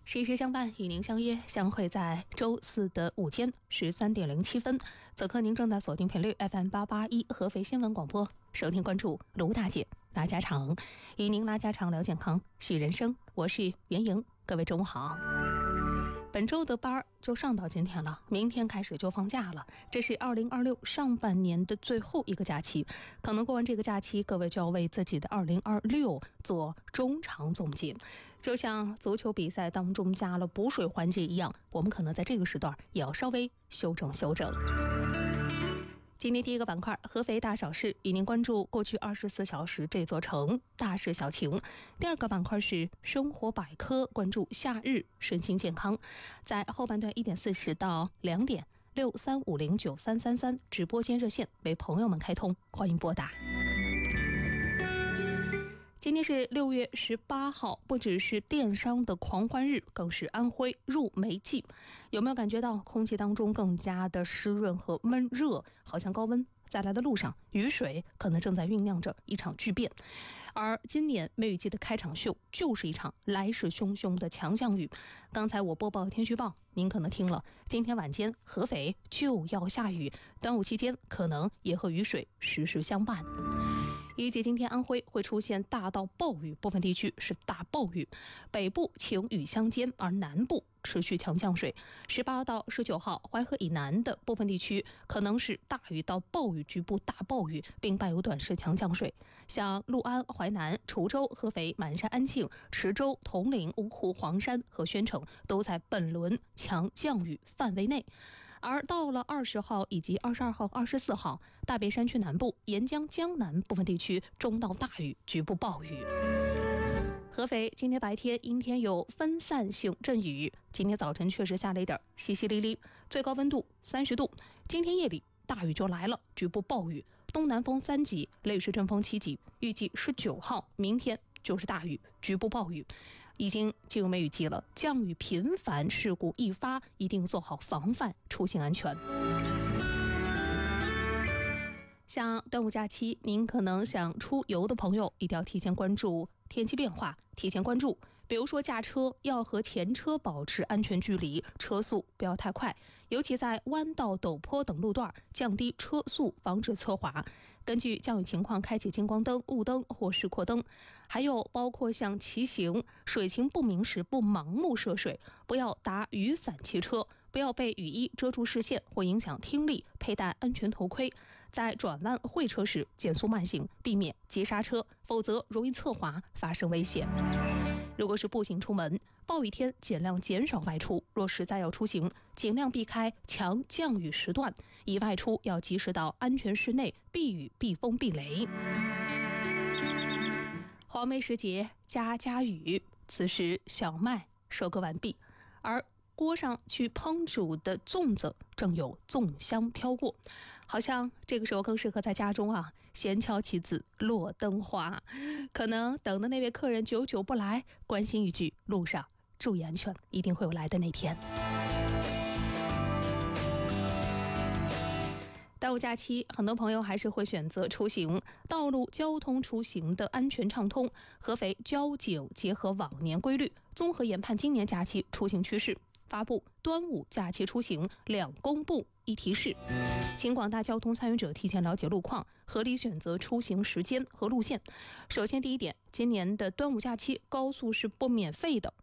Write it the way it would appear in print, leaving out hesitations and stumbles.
时时相伴，与您相约相会在周四的午间13:07。此刻您正在锁定频率 FM881合肥新闻广播，收听关注卢大姐拉家常，与您拉家常聊健康，续人生。我是袁莹，各位中午好。本周的班就上到今天了，明天开始就放假了。这是2026上半年的最后一个假期，可能过完这个假期，各位就要为自己的2026做中长总结。就像足球比赛当中加了补水环节一样，我们可能在这个时段也要稍微修正修正。今天第一个板块合肥大小事，与您关注过去24小时这座城大事小情。第二个板块是生活百科，关注夏日身心健康。在后半段1点40到2点，635093333直播间热线为朋友们开通，欢迎拨打。今天是6月18号，不只是电商的狂欢日，更是安徽入梅季。有没有感觉到空气当中更加的湿润和闷热？好像高温在来的路上，雨水可能正在酝酿着一场巨变。而今年梅雨季的开场秀就是一场来势汹汹的强降雨。刚才我播报天气预报，您可能听了，今天晚间合肥就要下雨，端午期间可能也和雨水时时相伴。预计今天安徽会出现大到暴雨，部分地区是大暴雨，北部晴雨相间，而南部持续强降水。18到19号，淮河以南的部分地区可能是大雨到暴雨，局部大暴雨，并伴有短时强降水。像六安、淮南、滁州、合肥、满山、安庆、池州、铜陵、芜湖、黄山和宣城都在本轮强降雨范围内。而到了20号以及22号、24号，大别山区南部、沿江江南部分地区中到大雨，局部暴雨。合肥今天白天阴天有分散性阵雨，今天早晨确实下了一点淅淅沥沥，最高温度30度。今天夜里大雨就来了，局部暴雨，东南风3级，类似阵风7级。预计19号明天就是大雨，局部暴雨。已经进入梅雨季了，降雨频繁，事故易发，一定做好防范，出行安全。像端午假期，您可能想出游的朋友，一定要提前关注天气变化，提前关注。比如说驾车要和前车保持安全距离，车速不要太快，尤其在弯道、陡坡等路段，降低车速，防止侧滑。根据降雨情况开启近光灯、雾灯或是扩灯。还有包括像骑行、水情不明时不盲目涉水，不要打雨伞骑车，不要被雨衣遮住视线或影响听力，佩戴安全头盔。在转弯会车时减速慢行，避免急刹车，否则容易侧滑，发生危险。如果是步行出门，暴雨天尽量减少外出，若实在要出行，尽量避开强降雨时段，一外出要及时到安全室内避雨、避风、避雷。黄梅时节家家雨，此时小麦收割完毕，而锅上去烹煮的粽子正有粽香飘过，好像这个时候更适合在家中闲敲棋子落灯花。可能等的那位客人久久不来，关心一句路上注意安全，一定会有来的那天。端午假期，很多朋友还是会选择出行，道路交通出行的安全畅通。合肥交警结合往年规律，综合研判今年假期出行趋势，发布端午假期出行2公布1提示，请广大交通参与者提前了解路况，合理选择出行时间和路线。首先第一点，今年的端午假期高速是不免费的，